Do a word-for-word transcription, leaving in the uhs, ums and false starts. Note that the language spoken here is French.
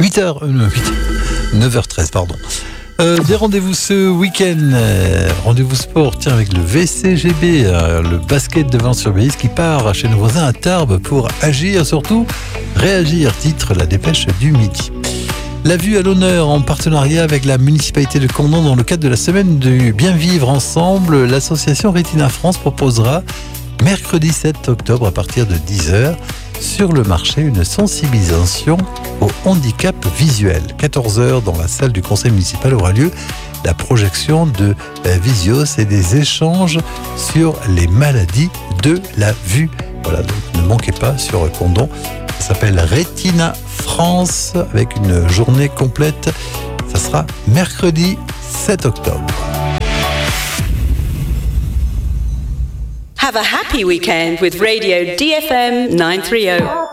huit heures, euh, neuf heures treize, pardon. Euh, des rendez-vous ce week-end, euh, rendez-vous sport, tiens, avec le V C G B, euh, le basket de Vence-sur-Bélize qui part chez nos voisins à Tarbes pour agir, surtout réagir, titre la dépêche du midi. La vue à l'honneur en partenariat avec la municipalité de Condom dans le cadre de la semaine du bien vivre ensemble, l'association Retina France proposera mercredi sept octobre à partir de dix heures sur le marché une sensibilisation au handicap visuel. quatorze heures dans la salle du conseil municipal aura lieu la projection de Visios et des échanges sur les maladies de la vue. Voilà, donc ne manquez pas sur Condom. Ça s'appelle Retina France avec une journée complète. Ça sera mercredi sept octobre. Have a happy weekend with Radio D F M nine thirty.